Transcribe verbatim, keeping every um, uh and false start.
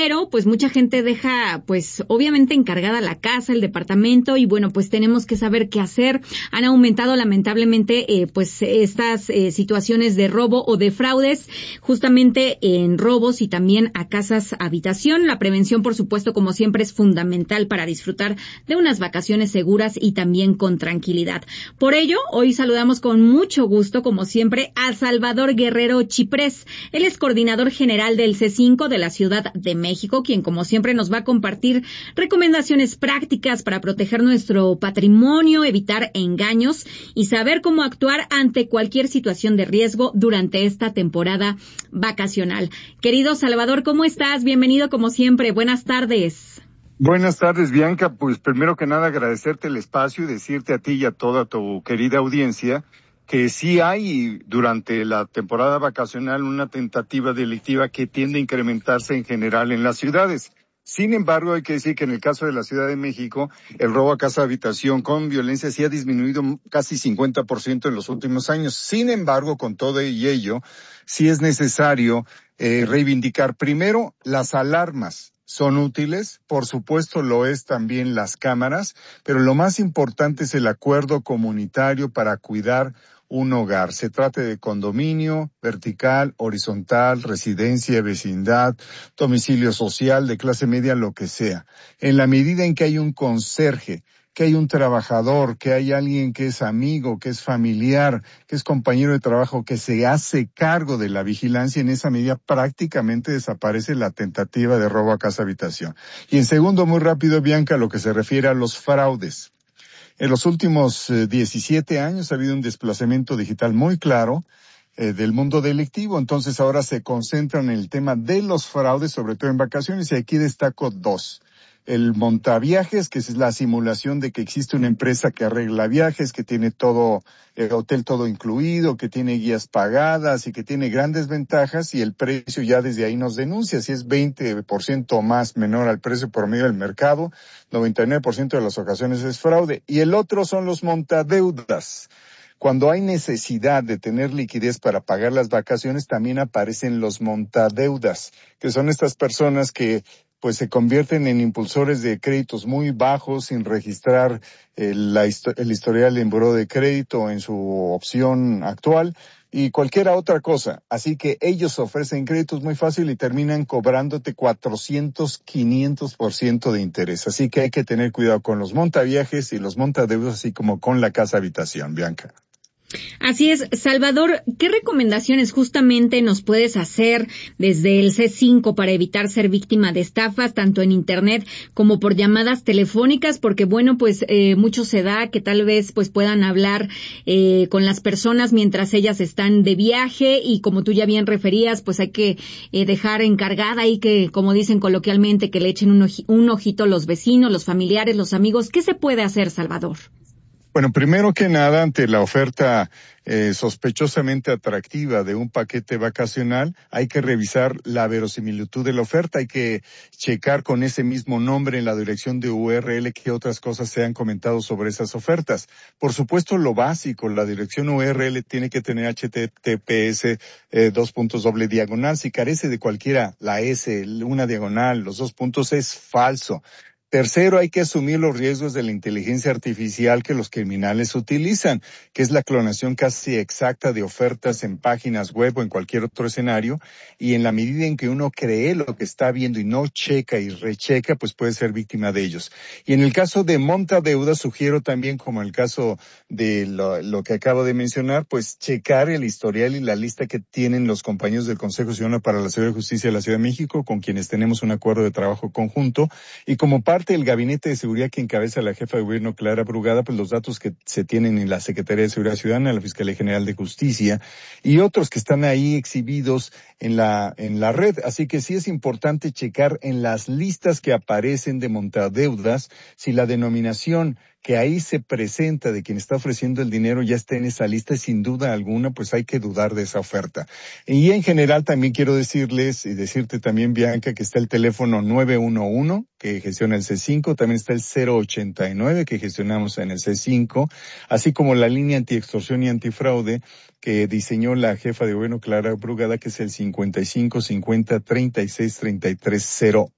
Pero pues mucha gente deja pues obviamente encargada la casa, el departamento y bueno pues tenemos que saber qué hacer. Han aumentado lamentablemente eh, pues estas eh, situaciones de robo o de fraudes justamente en robos y también a casas habitación. La prevención por supuesto como siempre es fundamental para disfrutar de unas vacaciones seguras y también con tranquilidad. Por ello hoy saludamos con mucho gusto como siempre a Salvador Guerrero Chiprés. Él es coordinador general del C cinco de la Ciudad de México. México, quien como siempre nos va a compartir recomendaciones prácticas para proteger nuestro patrimonio, evitar engaños y saber cómo actuar ante cualquier situación de riesgo durante esta temporada vacacional. Querido Salvador, ¿cómo estás? Bienvenido como siempre. Buenas tardes. Buenas tardes, Bianca. Pues primero que nada agradecerte el espacio y decirte a ti y a toda tu querida audiencia que sí hay durante la temporada vacacional una tentativa delictiva que tiende a incrementarse en general en las ciudades. Sin embargo, hay que decir que en el caso de la Ciudad de México, el robo a casa habitación con violencia sí ha disminuido casi cincuenta por ciento en los últimos años. Sin embargo, con todo y ello, sí es necesario eh, reivindicar primero las alarmas. Son útiles, por supuesto lo es también las cámaras, pero lo más importante es el acuerdo comunitario para cuidar un hogar. Se trate de condominio, vertical, horizontal, residencia, vecindad, domicilio social, de clase media, lo que sea. En la medida en que hay un conserje, que hay un trabajador, que hay alguien que es amigo, que es familiar, que es compañero de trabajo, que se hace cargo de la vigilancia, en esa medida prácticamente desaparece la tentativa de robo a casa habitación. Y en segundo, muy rápido, Bianca, lo que se refiere a los fraudes. En los últimos eh, diecisiete años ha habido un desplazamiento digital muy claro eh, del mundo delictivo, entonces ahora se concentran en el tema de los fraudes, sobre todo en vacaciones, y aquí destaco dos. El montaviajes, que es la simulación de que existe una empresa que arregla viajes, que tiene todo, el hotel todo incluido, que tiene guías pagadas y que tiene grandes ventajas, y el precio ya desde ahí nos denuncia. Si es veinte por ciento más menor al precio promedio del mercado, noventa y nueve por ciento de las ocasiones es fraude. Y el otro son los montadeudas. Cuando hay necesidad de tener liquidez para pagar las vacaciones, también aparecen los montadeudas, que son estas personas que pues se convierten en impulsores de créditos muy bajos sin registrar eh, la, el historial en buró de crédito en su opción actual y cualquier otra cosa. Así que ellos ofrecen créditos muy fácil y terminan cobrándote cuatrocientos, quinientos por ciento de interés. Así que hay que tener cuidado con los montaviajes y los montadeudas, así como con la casa habitación, Bianca. Así es, Salvador, ¿qué recomendaciones justamente nos puedes hacer desde el C cinco para evitar ser víctima de estafas, tanto en Internet como por llamadas telefónicas? Porque bueno, pues eh, mucho se da que tal vez pues puedan hablar eh, con las personas mientras ellas están de viaje y como tú ya bien referías, pues hay que eh, dejar encargada y que, como dicen coloquialmente, que le echen un, oji- un ojito los vecinos, los familiares, los amigos. ¿Qué se puede hacer, Salvador? Bueno, primero que nada, ante la oferta eh, sospechosamente atractiva de un paquete vacacional, hay que revisar la verosimilitud de la oferta, hay que checar con ese mismo nombre en la dirección de U R L qué otras cosas se han comentado sobre esas ofertas. Por supuesto, lo básico, la dirección U R L tiene que tener H T T P S eh, dos puntos doble diagonal. Si carece de cualquiera, la S, una diagonal, los dos puntos, es falso. Tercero, hay que asumir los riesgos de la inteligencia artificial que los criminales utilizan, que es la clonación casi exacta de ofertas en páginas web o en cualquier otro escenario, y en la medida en que uno cree lo que está viendo y no checa y recheca, pues puede ser víctima de ellos. Y en el caso de montadeudas, sugiero también, como en el caso de lo, lo que acabo de mencionar, pues checar el historial y la lista que tienen los compañeros del Consejo Ciudadano para la Seguridad y Justicia de la Ciudad de México, con quienes tenemos un acuerdo de trabajo conjunto, y como parte del Gabinete de Seguridad que encabeza la jefa de gobierno Clara Brugada, pues los datos que se tienen en la Secretaría de Seguridad Ciudadana, la Fiscalía General de Justicia y otros que están ahí exhibidos en la en la red. Así que sí es importante checar en las listas que aparecen de montadeudas si la denominación que ahí se presenta de quien está ofreciendo el dinero ya está en esa lista, y sin duda alguna pues hay que dudar de esa oferta. Y en general también quiero decirles y decirte también, Bianca, que está el teléfono nueve uno uno que gestiona el C cinco, también está el cero ochenta y nueve que gestionamos en el C cinco, así como la línea antiextorsión y antifraude que diseñó la jefa de gobierno Clara Brugada, que es el cincuenta y cinco cincuenta treinta y seis treinta y tres cero